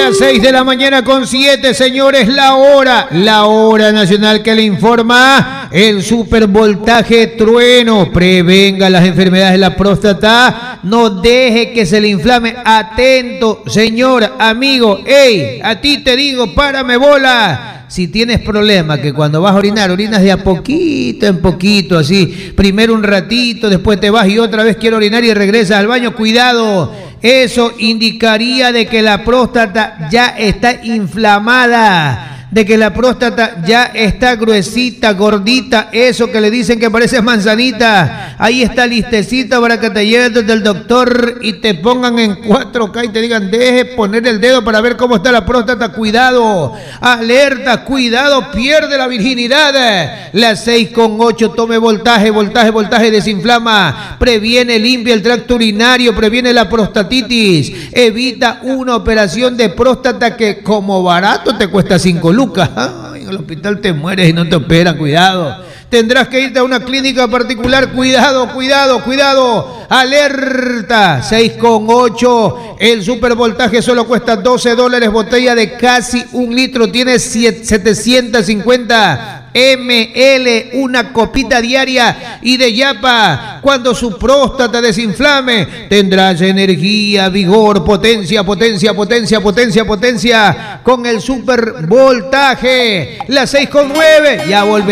Las 6 de la mañana con 7, señores, la hora nacional que le informa el supervoltaje trueno. Prevenga las enfermedades de la próstata, no deje que se le inflame. Atento, señor, amigo, hey, a ti te digo, párame bola. Si tienes problemas que cuando vas a orinar, orinas de a poquito en poquito, así, primero un ratito, después te vas y otra vez quiero orinar y regresas al baño, cuidado. Eso indicaría de que la próstata ya está inflamada, de que la próstata ya está gruesita, gordita, eso que le dicen que parece manzanita. Ahí está listecita para que te lleves desde el doctor y te pongan en 4K y te digan, deje poner el dedo para ver cómo está la próstata. Cuidado, alerta, cuidado, pierde la virginidad. Las 6,8, tome voltaje, desinflama, previene, limpia el tracto urinario, previene la prostatitis, evita una operación de próstata que como barato te cuesta 5 lucas. Ay, en el hospital te mueres y no te operan, cuidado. Tendrás que irte a una clínica particular, cuidado, alerta. 6,8, el supervoltaje solo cuesta $12, botella de casi 1 litro, tiene 750 ml, una copita diaria y de yapa. Cuando su próstata desinflame, tendrás energía, vigor, potencia con el supervoltaje. Las 6,9, ya volveré.